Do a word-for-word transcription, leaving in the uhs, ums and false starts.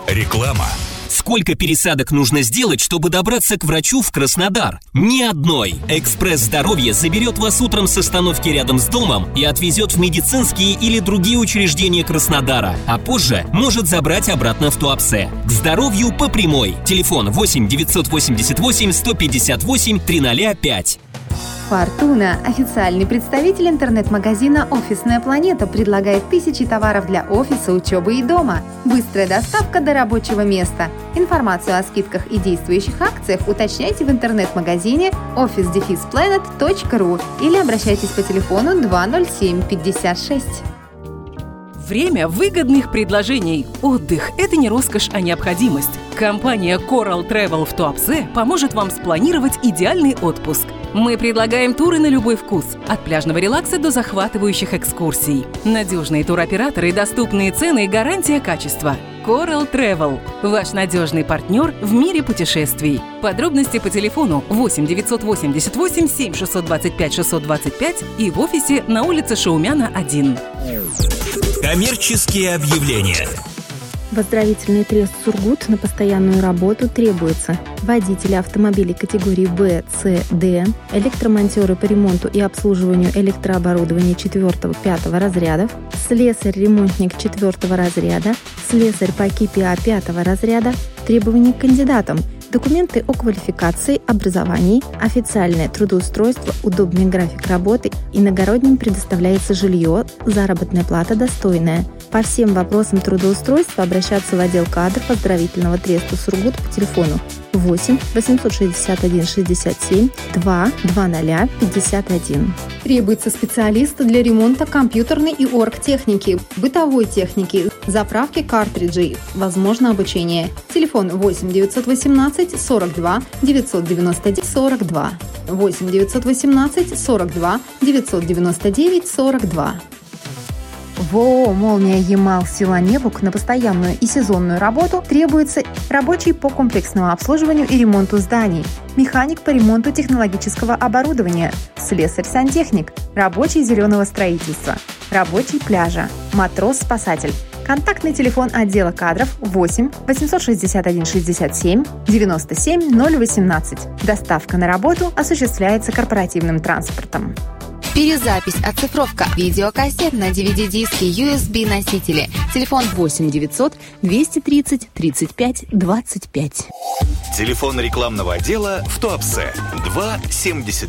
Реклама. Сколько пересадок нужно сделать, чтобы добраться к врачу в Краснодар? Ни одной. Экспресс здоровья заберет вас утром с остановки рядом с домом и отвезет в медицинские или другие учреждения Краснодара, а позже может забрать обратно в Туапсе. К здоровью по прямой. Телефон восемь девятьсот восемьдесят восемь сто пятьдесят восемь триста пять. Фортуна, официальный представитель интернет-магазина «Офисная планета», предлагает тысячи товаров для офиса, учебы и дома. Быстрая доставка до рабочего места. Информацию о скидках и действующих акциях уточняйте в интернет-магазине офис дефис планет точка ру или обращайтесь по телефону два ноль семь пятьдесят шесть. Время выгодных предложений. Отдых – это не роскошь, а необходимость. Компания Coral Travel в Туапсе поможет вам спланировать идеальный отпуск. Мы предлагаем туры на любой вкус, от пляжного релакса до захватывающих экскурсий. Надежные туроператоры, доступные цены и гарантия качества. Coral Travel – ваш надежный партнер в мире путешествий. Подробности по телефону восемь девятьсот восемьдесят восемь семь шестьсот двадцать пять шестьсот двадцать пять и в офисе на улице Шаумяна, один. Коммерческие объявления. В оздоровительный трест «Сургут» на постоянную работу требуется водители автомобилей категории Б, С, Д, электромонтеры по ремонту и обслуживанию электрооборудования четвёртого-пятого разрядов, слесарь-ремонтник четвёртого разряда, слесарь по КИПИА пятого разряда. Требования к кандидатам: документы о квалификации, образовании, официальное трудоустройство, удобный график работы, иногородним предоставляется жилье, заработная плата достойная. По всем вопросам трудоустройства обращаться в отдел кадров оздоровительного треста «Сургут» по телефону восемь восемьсот шестьдесят один шестьдесят семь два двадцать пятьдесят один. Требуется специалист для ремонта компьютерной и оргтехники, бытовой техники, заправки картриджей, возможно обучение. Телефон восемь девятьсот восемнадцать сорок два девятьсот девяносто девять сорок два. восемь девятьсот восемнадцать сорок два девятьсот девяносто девять сорок два. В ООО «Молния Ямал» Сила-Невук на постоянную и сезонную работу требуется рабочий по комплексному обслуживанию и ремонту зданий, механик по ремонту технологического оборудования, слесарь-сантехник, рабочий зеленого строительства, рабочий пляжа, матрос-спасатель. Контактный телефон отдела кадров восемь восемьсот шестьдесят один шестьдесят семь девяносто семь ноль восемнадцать. Доставка на работу осуществляется корпоративным транспортом. Перезапись, оцифровка, видеокассет на ди ви ди-диски, ю эс би-носители. Телефон восемь девятьсот двести тридцать тридцать пять двадцать пять. Телефон рекламного отдела в Туапсе два семьдесят